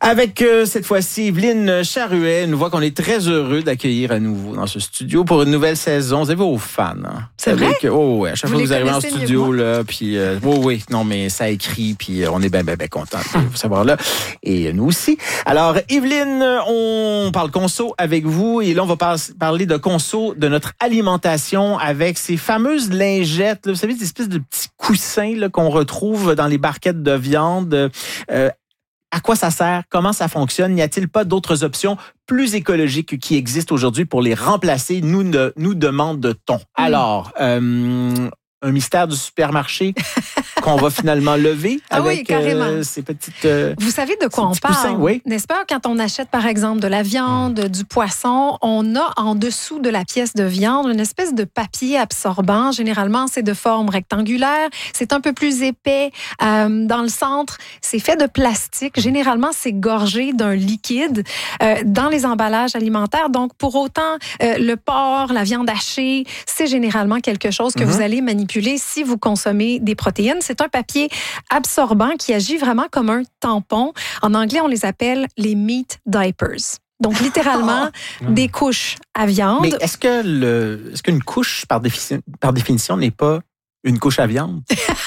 Avec cette fois-ci Evelyne Charuet, une voix qu'on est très heureux d'accueillir à nouveau dans ce studio pour une nouvelle saison. Vous avez vos fans. Hein? C'est vrai? Ouais, à chaque fois que vous arrivez en studio, là, puis oui, non, mais ça écrit, puis on est bien contents de vous savoir là. Et nous aussi. Alors, Evelyne, on parle conso avec vous, et là, on va parler de conso, de notre alimentation avec ces fameuses lingettes, là, vous savez, des espèces de petits coussins là, qu'on retrouve dans les barquettes de viande. À quoi ça sert? Comment ça fonctionne? N'y a-t-il pas d'autres options plus écologiques qui existent aujourd'hui pour les remplacer? Nous demande-t-on. Alors, un mystère du supermarché qu'on va finalement lever avec ces petites... Vous savez de quoi on parle, poussins, oui. N'est-ce pas? Quand on achète, par exemple, de la viande, du poisson, on a en dessous de la pièce de viande une espèce de papier absorbant. Généralement, c'est de forme rectangulaire. C'est un peu plus épais. Dans le centre, c'est fait de plastique. Généralement, c'est gorgé d'un liquide dans les emballages alimentaires. Donc, pour autant, le porc, la viande hachée, c'est généralement quelque chose que vous allez manipuler si vous consommez des protéines. C'est un papier absorbant qui agit vraiment comme un tampon. En anglais, on les appelle les meat diapers. Donc, littéralement, des couches à viande. Mais est-ce qu'une couche, par définition, n'est pas une couche à viande?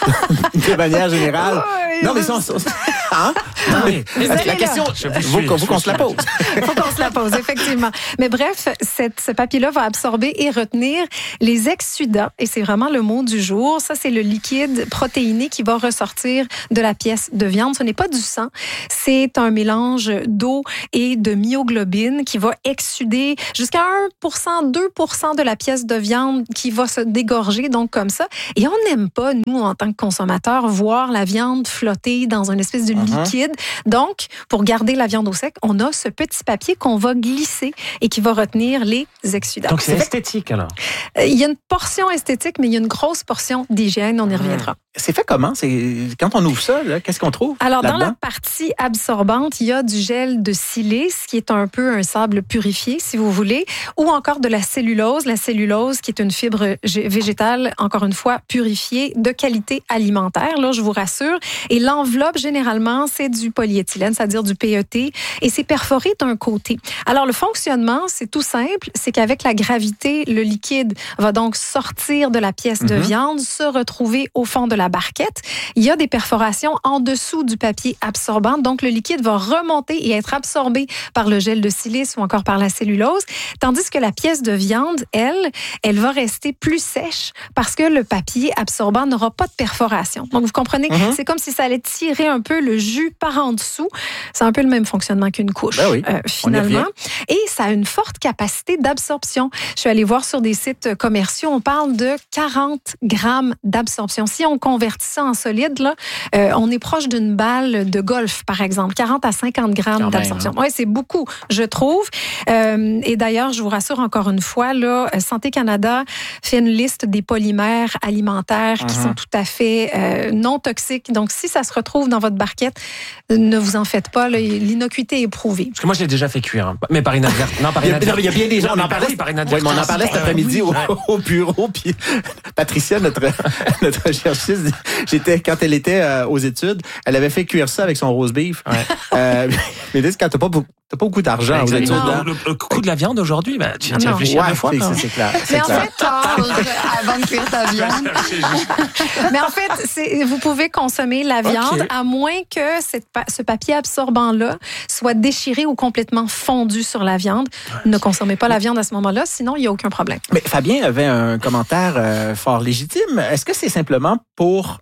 De manière générale. Non, mais ça... Hein? Oui. La question, faut qu'on se la pose. Il faut qu'on se la pose, effectivement. Mais bref, ce papier-là va absorber et retenir les exsudats, et c'est vraiment le mot du jour. Ça, c'est le liquide protéiné qui va ressortir de la pièce de viande. Ce n'est pas du sang, c'est un mélange d'eau et de myoglobine qui va exsuder jusqu'à 1%, 2% de la pièce de viande qui va se dégorger, donc comme ça. Et on n'aime pas, nous, en tant que consommateurs, voir la viande flotter dans une espèce de liquide. Donc, pour garder la viande au sec, on a ce petit papier qu'on va glisser et qui va retenir les exsudats. Donc, c'est esthétique, alors? Il y a une portion esthétique, mais il y a une grosse portion d'hygiène. On y reviendra. C'est fait comment? Quand on ouvre ça, là, qu'est-ce qu'on trouve? Alors, dans la partie absorbante, il y a du gel de silice, qui est un peu un sable purifié, si vous voulez, ou encore de la cellulose. La cellulose, qui est une fibre végétale, encore une fois, purifiée, de qualité alimentaire, là, je vous rassure. Et l'enveloppe, généralement, c'est du polyéthylène, c'est-à-dire du PET, et c'est perforé d'un côté. Alors, le fonctionnement, c'est tout simple, c'est qu'avec la gravité, le liquide va donc sortir de la pièce de viande, se retrouver au fond de la barquette. Il y a des perforations en dessous du papier absorbant, donc le liquide va remonter et être absorbé par le gel de silice ou encore par la cellulose, tandis que la pièce de viande, elle va rester plus sèche parce que le papier absorbant n'aura pas de perforation. Donc, vous comprenez, c'est comme si ça allait tirer un peu le jus par en dessous. C'est un peu le même fonctionnement qu'une couche, finalement. Et ça a une forte capacité d'absorption. Je suis allée voir sur des sites commerciaux, on parle de 40 grammes d'absorption. Si on convertit ça en solide, là, on est proche d'une balle de golf, par exemple. 40 à 50 grammes d'absorption. Oui, c'est beaucoup, je trouve. Et d'ailleurs, je vous rassure encore une fois, là, Santé Canada fait une liste des polymères alimentaires qui sont tout à fait non toxiques. Donc, si ça se retrouve dans votre barquette, ne vous en faites pas. Là, l'innocuité est prouvée. Parce que moi, je l'ai déjà fait cuire. Hein. Mais par inadvertance. Non, par inadvertance. Il y a bien des gens, on en parlait par inadvertance. Oui, mais on en parlait cet après-midi au bureau. Puis Patricia, notre chercheuse, quand elle était aux études, elle avait fait cuire ça avec son roast beef. Ouais. Mais quand t'as pas beaucoup d'argent aux études. Le coût de la viande aujourd'hui, tu réfléchis à deux fois. C'est clair. Mais en fait, avant de cuire ta viande. Mais en fait, vous pouvez consommer la viande à moins que ce papier absorbant-là soit déchiré ou complètement fondu sur la viande. Ne consommez pas la viande à ce moment-là, sinon il n'y a aucun problème. Mais Fabien avait un commentaire fort légitime. Est-ce que c'est simplement pour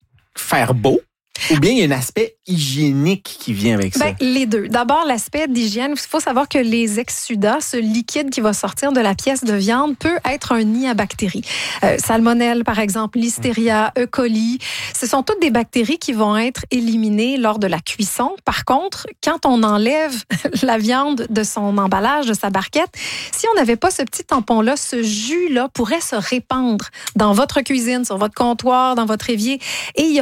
faire beau? Ou bien il y a un aspect hygiénique qui vient avec ça? Les deux. D'abord, l'aspect d'hygiène. Il faut savoir que les exsudats, ce liquide qui va sortir de la pièce de viande, peut être un nid à bactéries. Salmonelle, par exemple, Listeria, E. coli. Ce sont toutes des bactéries qui vont être éliminées lors de la cuisson. Par contre, quand on enlève la viande de son emballage, de sa barquette, si on n'avait pas ce petit tampon-là, ce jus-là pourrait se répandre dans votre cuisine, sur votre comptoir, dans votre évier, et il y aurait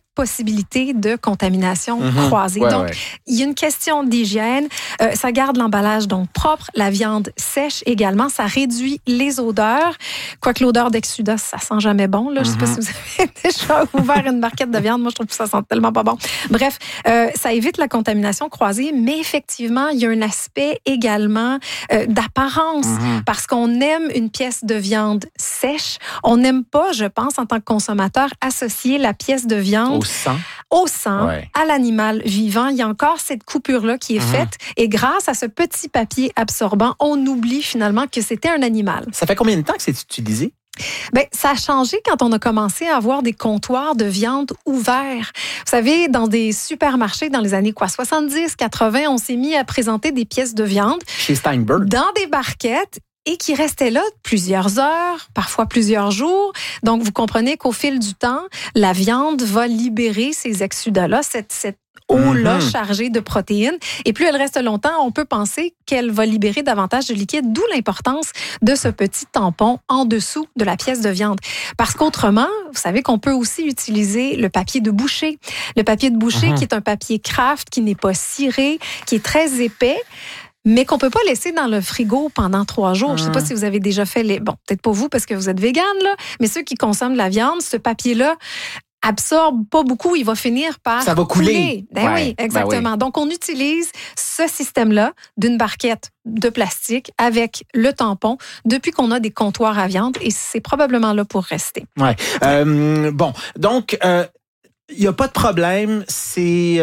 possibilité de contamination croisée. Donc, il y a une question d'hygiène. Ça garde l'emballage donc propre, la viande sèche également. Ça réduit les odeurs. Quoique l'odeur d'exsudat, ça sent jamais bon. Là. Je ne sais pas si vous avez déjà ouvert une barquette de viande. Moi, je trouve que ça sent tellement pas bon. Bref, ça évite la contamination croisée, mais effectivement, il y a un aspect également d'apparence parce qu'on aime une pièce de viande sèche. On n'aime pas, je pense, en tant que consommateur, associer la pièce de viande au sang, à l'animal vivant. Il y a encore cette coupure-là qui est faite et grâce à ce petit papier absorbant, on oublie finalement que c'était un animal. Ça fait combien de temps que c'est utilisé? Bien, ça a changé quand on a commencé à avoir des comptoirs de viande ouverts. Vous savez, dans des supermarchés, dans les années 70, 80, on s'est mis à présenter des pièces de viande chez Steinberg dans des barquettes et qui restaient là plusieurs heures, parfois plusieurs jours. Donc, vous comprenez qu'au fil du temps, la viande va libérer ces exsudats-là, cette eau-là chargée de protéines. Et plus elle reste longtemps, on peut penser qu'elle va libérer davantage de liquide, d'où l'importance de ce petit tampon en dessous de la pièce de viande. Parce qu'autrement, vous savez qu'on peut aussi utiliser le papier de boucher. Le papier de boucher qui est un papier Kraft, qui n'est pas ciré, qui est très épais, mais qu'on peut pas laisser dans le frigo pendant 3 jours. Je sais pas si vous avez déjà fait bon, peut-être pas vous parce que vous êtes végane, là, mais ceux qui consomment de la viande, ce papier-là absorbe pas beaucoup, il va finir par ça va couler. Oui, exactement. Ben oui. Donc, on utilise ce système-là d'une barquette de plastique avec le tampon depuis qu'on a des comptoirs à viande et c'est probablement là pour rester. Ouais. Bon, donc il n'y a pas de problème. C'est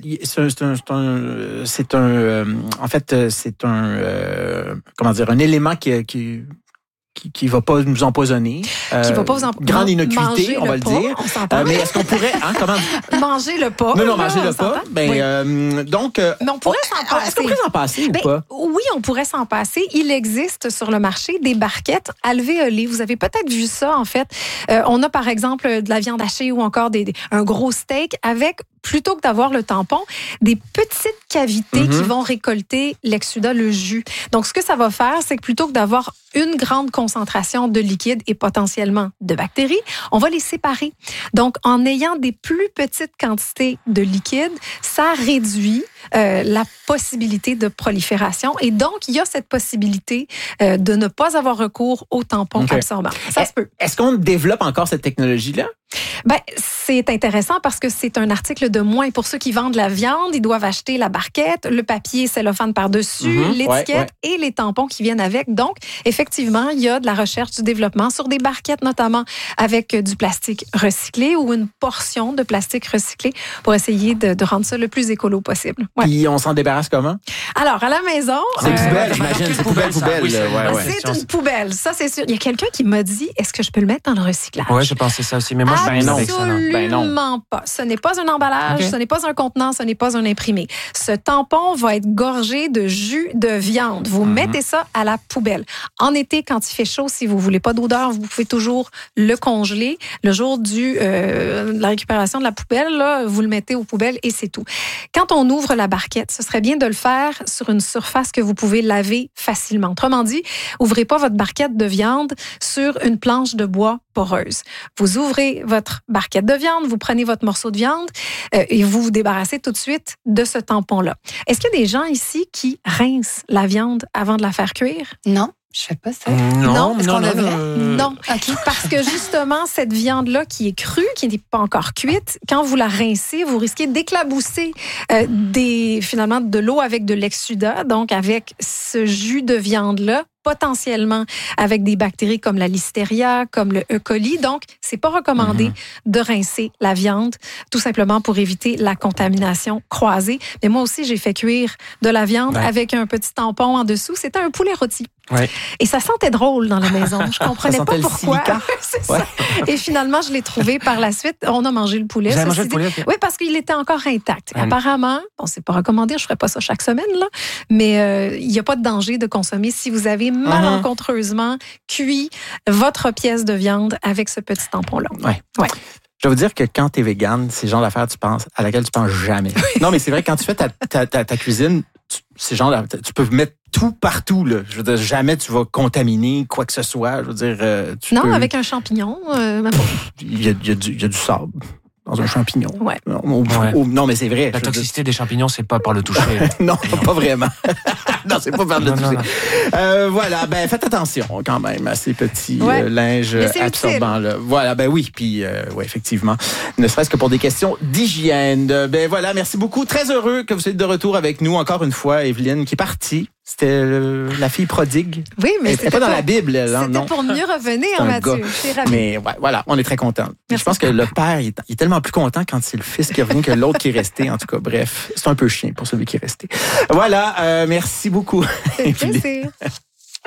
un élément qui va pas nous empoisonner. Qui va pas vous grande innocuité, on va le dire. Mais est-ce qu'on pourrait manger le pas? Non, manger le pas. Ben donc mais on pourrait s'en passer. Est-ce qu'on pourrait s'en passer ou pas? Oui, on pourrait s'en passer. Il existe sur le marché des barquettes alvéolées. Vous avez peut-être vu ça en fait. On a par exemple de la viande hachée ou encore un gros steak avec, plutôt que d'avoir le tampon, des petites cavités qui vont récolter l'exsudat, le jus. Donc, ce que ça va faire, c'est que plutôt que d'avoir une grande concentration de liquide et potentiellement de bactéries, on va les séparer. Donc, en ayant des plus petites quantités de liquide, ça réduit la possibilité de prolifération. Et donc, il y a cette possibilité de ne pas avoir recours au tampon absorbant. Ça se peut. Est-ce qu'on développe encore cette technologie-là? Ben, c'est intéressant parce que c'est un article de moins. Pour ceux qui vendent la viande, ils doivent acheter la barquette, le papier cellophane par-dessus, l'étiquette et les tampons qui viennent avec. Donc, effectivement, il y a de la recherche, du développement sur des barquettes, notamment avec du plastique recyclé ou une portion de plastique recyclé pour essayer de rendre ça le plus écolo possible. Ouais. Puis, on s'en débarrasse comment? Alors, à la maison... C'est poubelle, j'imagine. C'est poubelle. C'est une poubelle, ça, c'est sûr. Il y a quelqu'un qui m'a dit, est-ce que je peux le mettre dans le recyclage? Oui, je pensais ça aussi, mais moi, absolument pas. Ce n'est pas un emballage, ce n'est pas un contenant, ce n'est pas un imprimé. Ce tampon va être gorgé de jus de viande. Vous mettez ça à la poubelle. En été, quand il fait chaud, si vous voulez pas d'odeur, vous pouvez toujours le congeler. Le jour de la récupération de la poubelle, là, vous le mettez aux poubelles et c'est tout. Quand on ouvre la barquette, ce serait bien de le faire sur une surface que vous pouvez laver facilement. Autrement dit, ouvrez pas votre barquette de viande sur une planche de bois poreuse. Vous ouvrez votre barquette de viande, vous prenez votre morceau de viande et vous vous débarrassez tout de suite de ce tampon-là. Est-ce qu'il y a des gens ici qui rincent la viande avant de la faire cuire? Non. Je fais pas ça. Non. Okay. Parce que justement, cette viande-là qui est crue, qui n'est pas encore cuite, quand vous la rincez, vous risquez d'éclabousser finalement de l'eau avec de l'exsudat, donc avec ce jus de viande-là, potentiellement avec des bactéries comme la listeria, comme le E. coli. Donc, c'est pas recommandé de rincer la viande, tout simplement pour éviter la contamination croisée. Mais moi aussi, j'ai fait cuire de la viande avec un petit tampon en dessous. C'était un poulet rôti. Ouais. Et ça sentait drôle dans la maison. Je comprenais pas pourquoi. C'est ça. Et finalement, je l'ai trouvé par la suite. On a mangé le poulet. Vous avez mangé le poulet? Oui, parce qu'il était encore intact. Apparemment, c'est pas recommandé, je ferais pas ça chaque semaine, là, mais il n'y a pas de danger de consommer si vous avez malencontreusement cuit votre pièce de viande avec ce petit tampon-là. Ouais. Je dois vous dire que quand tu es végane, c'est le genre d'affaire à laquelle tu penses jamais. Non, mais c'est vrai, quand tu fais ta cuisine, tu peux mettre tout partout, là. Je veux dire, jamais tu vas contaminer quoi que ce soit. Je veux dire, avec un champignon. Il y a du sable. dans un champignon. Ouais. Non, mais c'est vrai. La toxicité des champignons, c'est pas par le toucher. Non, pas vraiment. Non, c'est pas par le toucher. Voilà, faites attention quand même à ces petits linges absorbants. Là. Voilà, oui, puis effectivement, ne serait-ce que pour des questions d'hygiène. Voilà, merci beaucoup. Très heureux que vous soyez de retour avec nous encore une fois, Evelyne, qui est partie. C'était la fille prodigue. Oui, mais c'était pas dans la Bible, là, non? C'était pour mieux revenir, Mathieu. Je suis ravie. Mais voilà, on est très contents. Je pense que le père, il est tellement plus content quand c'est le fils qui revient que l'autre qui est resté. En tout cas, bref, c'est un peu chien pour celui qui est resté. Voilà, merci beaucoup. C'est plaisir.